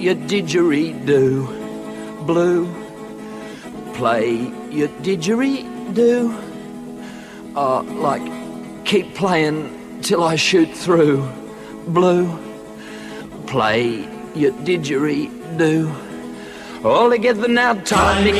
your didgeridoo. Blue, play your didgeridoo. Like, keep playing till I shoot through. Blue, play your didgeridoo. All together now, time to